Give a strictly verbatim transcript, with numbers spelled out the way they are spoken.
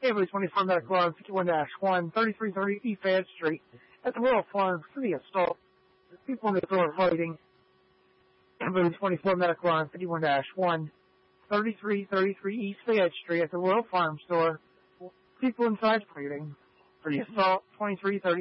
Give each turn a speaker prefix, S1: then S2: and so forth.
S1: Ambulance twenty-four Medical on fifty-one dash one, thirty-three thirty East Fayette Street at the Royal Farms for the assault. People on the floor fighting. Ambulance twenty-four Medical on fifty-one dash one, thirty-three thirty-three East Fayette Street at the Royal Farm store. People inside fighting. For the assault, twenty-three thirty